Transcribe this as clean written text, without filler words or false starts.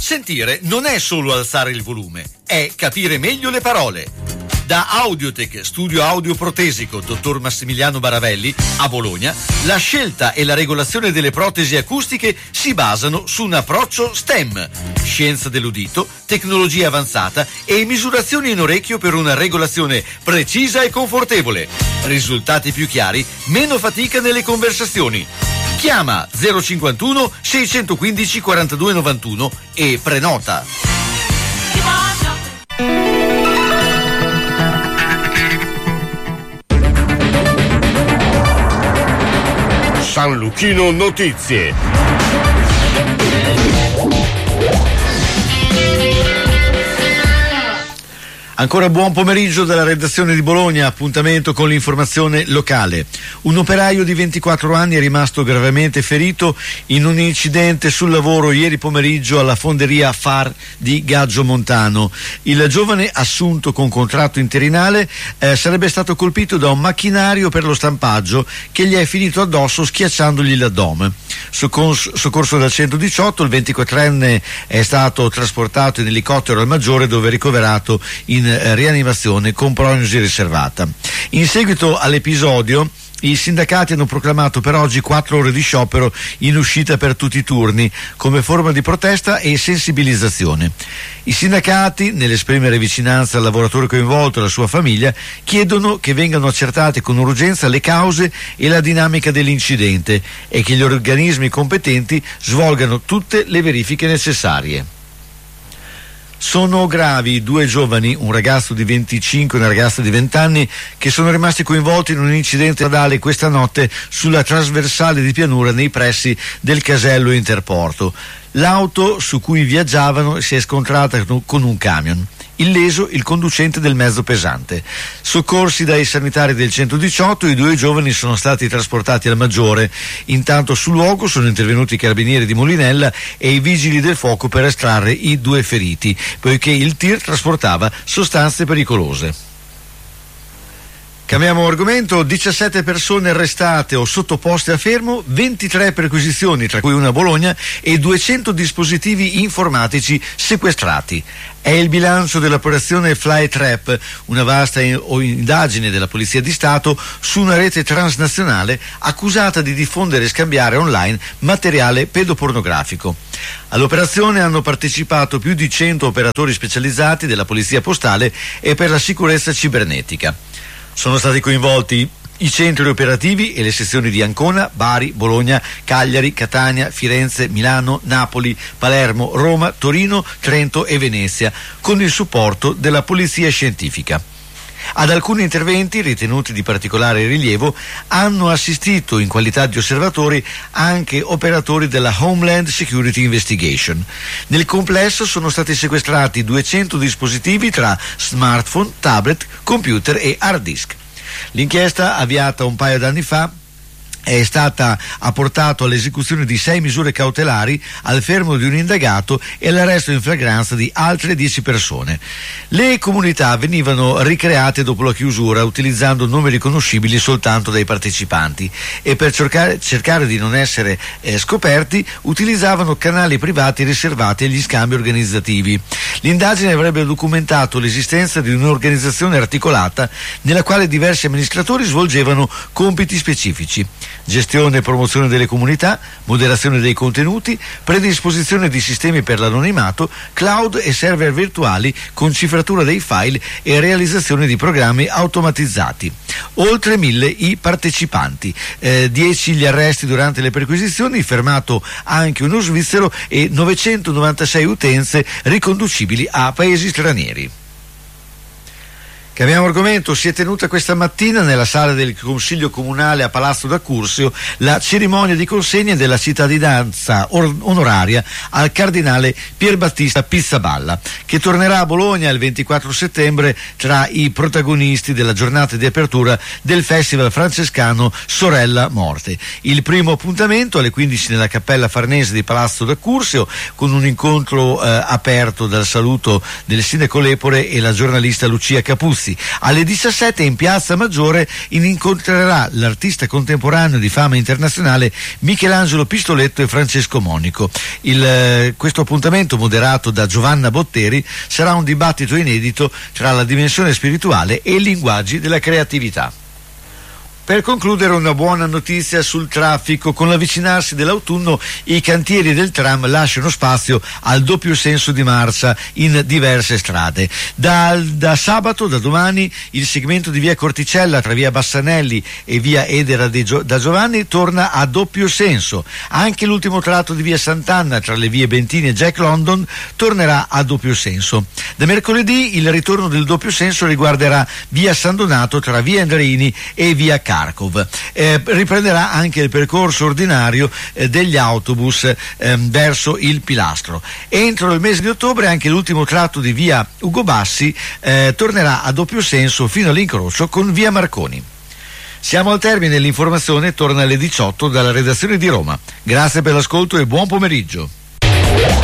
Sentire non è solo alzare il volume, è capire meglio le parole. Da Audiotech, studio audio protesico, dottor Massimiliano Baravelli, a Bologna, la scelta e la regolazione delle protesi acustiche si basano su un approccio STEM, scienza dell'udito, tecnologia avanzata e misurazioni in orecchio per una regolazione precisa e confortevole. Risultati più chiari, meno fatica nelle conversazioni. Chiama 051 615 4291 e prenota. San Luchino Notizie. Ancora buon pomeriggio dalla redazione di Bologna, appuntamento con l'informazione locale. Un operaio di 24 anni è rimasto gravemente ferito in un incidente sul lavoro ieri pomeriggio alla fonderia FAR di Gaggio Montano. Il giovane, assunto con contratto interinale, sarebbe stato colpito da un macchinario per lo stampaggio che gli è finito addosso schiacciandogli l'addome. Soccorso dal 118, il 24enne è stato trasportato in elicottero al Maggiore, dove è ricoverato in rianimazione con prognosi riservata. In seguito all'episodio, i sindacati hanno proclamato per oggi 4 ore di sciopero in uscita per tutti i turni, come forma di protesta e sensibilizzazione. I sindacati, nell'esprimere vicinanza al lavoratore coinvolto e alla sua famiglia, chiedono che vengano accertate con urgenza le cause e la dinamica dell'incidente e che gli organismi competenti svolgano tutte le verifiche necessarie. Sono gravi 2 giovani, un ragazzo di 25 e una ragazza di 20 anni, che sono rimasti coinvolti in un incidente stradale questa notte sulla trasversale di pianura nei pressi del casello Interporto. L'auto su cui viaggiavano si è scontrata con un camion. Illeso il conducente del mezzo pesante. Soccorsi dai sanitari del 118, i 2 giovani sono stati trasportati al Maggiore. Intanto sul luogo sono intervenuti i carabinieri di Molinella e i vigili del fuoco per estrarre i 2 feriti, poiché il tir trasportava sostanze pericolose. Cambiamo argomento: 17 persone arrestate o sottoposte a fermo, 23 perquisizioni, tra cui una a Bologna, e 200 dispositivi informatici sequestrati. È il bilancio dell'operazione Flytrap, una vasta indagine della Polizia di Stato su una rete transnazionale accusata di diffondere e scambiare online materiale pedopornografico. All'operazione hanno partecipato più di 100 operatori specializzati della Polizia Postale e per la sicurezza cibernetica. Sono stati coinvolti i centri operativi e le sezioni di Ancona, Bari, Bologna, Cagliari, Catania, Firenze, Milano, Napoli, Palermo, Roma, Torino, Trento e Venezia, con il supporto della Polizia Scientifica. Ad alcuni interventi, ritenuti di particolare rilievo, hanno assistito in qualità di osservatori anche operatori della Homeland Security Investigation. Nel complesso sono stati sequestrati 200 dispositivi tra smartphone, tablet, computer e hard disk. L'inchiesta, avviata un paio d'anni fa, ha portato all'esecuzione di 6 misure cautelari, al fermo di un indagato e all'arresto in flagranza di altre 10 persone. Le comunità venivano ricreate dopo la chiusura utilizzando nomi riconoscibili soltanto dai partecipanti e per cercare di non essere scoperti utilizzavano canali privati riservati agli scambi organizzativi. L'indagine avrebbe documentato l'esistenza di un'organizzazione articolata nella quale diversi amministratori svolgevano compiti specifici: gestione e promozione delle comunità, moderazione dei contenuti, predisposizione di sistemi per l'anonimato, cloud e server virtuali con cifratura dei file e realizzazione di programmi automatizzati. Oltre 1000 i partecipanti, 10 gli arresti durante le perquisizioni, fermato anche uno svizzero e 996 utenze riconducibili a paesi stranieri. Cambiamo argomento. Si è tenuta questa mattina nella sala del Consiglio Comunale a Palazzo d'Accursio la cerimonia di consegna della cittadinanza onoraria al cardinale Pierbattista Pizzaballa, che tornerà a Bologna il 24 settembre tra i protagonisti della giornata di apertura del Festival francescano Sorella Morte. Il primo appuntamento alle 15 nella Cappella Farnese di Palazzo d'Accursio, con un incontro aperto dal saluto del sindaco Lepore e la giornalista Lucia Capuzzi. servizi. Alle 17 in Piazza Maggiore incontrerà l'artista contemporaneo di fama internazionale Michelangelo Pistoletto e Francesco Monico. Questo appuntamento, moderato da Giovanna Botteri, sarà un dibattito inedito tra la dimensione spirituale e i linguaggi della creatività. Per concludere, una buona notizia sul traffico. Con l'avvicinarsi dell'autunno i cantieri del tram lasciano spazio al doppio senso di marcia in diverse strade. Da sabato, da domani, il segmento di via Corticella tra via Bassanelli e via Edera da Giovanni torna a doppio senso. Anche l'ultimo tratto di via Sant'Anna tra le vie Bentini e Jack London tornerà a doppio senso. Da mercoledì il ritorno del doppio senso riguarderà via San Donato tra via Andreini e via Kharkov. Riprenderà anche il percorso ordinario degli autobus verso il Pilastro. Entro il mese di ottobre anche l'ultimo tratto di via Ugo Bassi tornerà a doppio senso fino all'incrocio con via Marconi. Siamo al termine, l'informazione torna alle 18 dalla redazione di Roma. Grazie per l'ascolto e buon pomeriggio.